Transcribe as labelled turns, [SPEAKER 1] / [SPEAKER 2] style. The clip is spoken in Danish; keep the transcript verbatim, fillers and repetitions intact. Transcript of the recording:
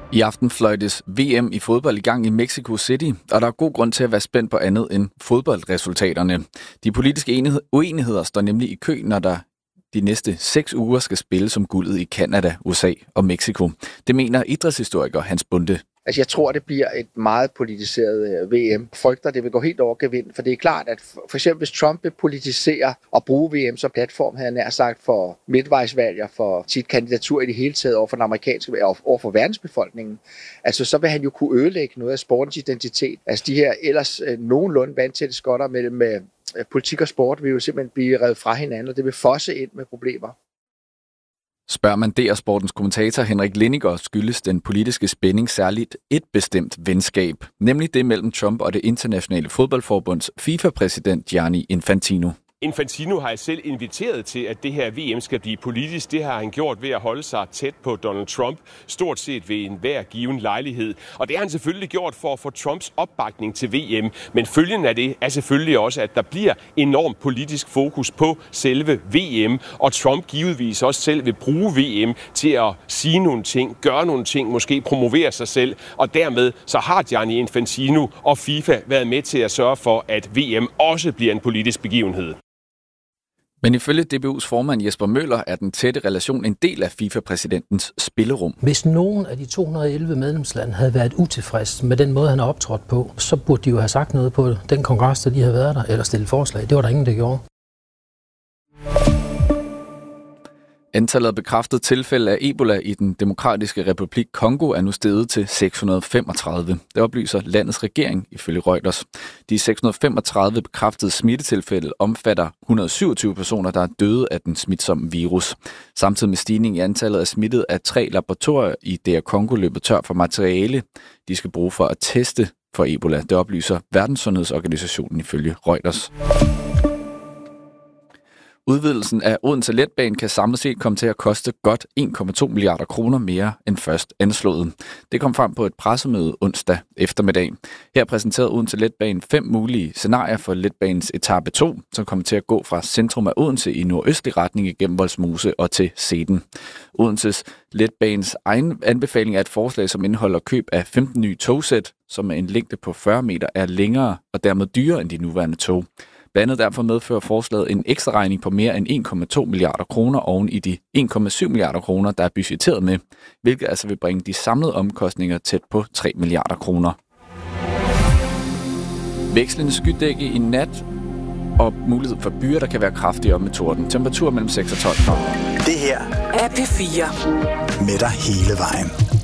[SPEAKER 1] I aften fløjtes V M i fodbold i gang i Mexico City, og der er god grund til at være spændt på andet end fodboldresultaterne. De politiske uenigheder står nemlig i kø, når der de næste seks uger skal spilles om guldet i Canada, U S A og Mexico. Det mener idrætshistoriker Hans Bunde.
[SPEAKER 2] Altså, jeg tror, det bliver et meget politiseret V M. Frygter, det vil gå helt over gevind, for det er klart, at for eksempel hvis Trump vil politisere og bruge V M som platform, havde han nær sagt, for midtvejsvalg og for sit kandidatur i det hele taget over for den amerikanske og over for verdensbefolkningen, altså så vil han jo kunne ødelægge noget af sportens identitet. Altså de her ellers øh, nogenlunde vandtætte skotter mellem øh, politik og sport vil jo simpelthen blive revet fra hinanden, og det vil fosse ind med problemer.
[SPEAKER 1] Spørger man D R-sportens kommentator Henrik Lindiger, skyldes den politiske spænding særligt et bestemt venskab, nemlig det mellem Trump og det internationale fodboldforbunds FIFA-præsident Gianni Infantino.
[SPEAKER 3] Infantino har selv inviteret til, at det her V M skal blive politisk. Det har han gjort ved at holde sig tæt på Donald Trump, stort set ved enhver given lejlighed. Og det har han selvfølgelig gjort for at få Trumps opbakning til V M. Men følgen af det er selvfølgelig også, at der bliver enormt politisk fokus på selve V M. Og Trump givetvis også selv vil bruge V M til at sige nogle ting, gøre nogle ting, måske promovere sig selv. Og dermed så har Gianni Infantino og FIFA været med til at sørge for, at V M også bliver en politisk begivenhed.
[SPEAKER 1] Men ifølge D B U's formand Jesper Møller er den tætte relation en del af FIFA-præsidentens spillerum.
[SPEAKER 4] Hvis nogen af de to hundrede og elleve medlemslande havde været utilfreds med den måde, han har optrådt på, så burde de jo have sagt noget på den kongres, der de havde været der, eller stillet forslag. Det var der ingen, der gjorde.
[SPEAKER 1] Antallet af bekræftede tilfælde af Ebola i den demokratiske republik Kongo er nu steget til seks hundrede og femogtredive. Det oplyser landets regering ifølge Reuters. De seks hundrede og femogtredive bekræftede smittetilfælde omfatter et hundrede og syvogtyve personer, der er døde af den smitsomme virus. Samtidig med stigning i antallet af smittede er tre laboratorier i D R Kongo løbet tør for materiale, de skal bruge for at teste for Ebola. Det oplyser Verdenssundhedsorganisationen ifølge Reuters. Udvidelsen af Odense Letbane kan samlet set komme til at koste godt en komma to milliarder kroner mere end først anslået. Det kom frem på et pressemøde onsdag eftermiddag. Her præsenterede Odense Letbane fem mulige scenarier for letbanens etape to, som kommer til at gå fra centrum af Odense i nordøstlig retning igennem Vollsmose og til Seden. Odenses Letbanes egen anbefaling er et forslag, som indeholder køb af femten nye togsæt, som med en længde på fyrre meter er længere og dermed dyrere end de nuværende tog. Blandt andet derfor medfører forslaget en ekstra regning på mere end en komma to milliarder kroner oven i de en komma syv milliarder kroner, der er budgetteret med, hvilket altså vil bringe de samlede omkostninger tæt på tre milliarder kroner. Vekslende skydække i nat og mulighed for byer, der kan være kraftigere med torden. Temperatur mellem seks og tolv grader.
[SPEAKER 5] Det her er P fire. Med dig hele vejen.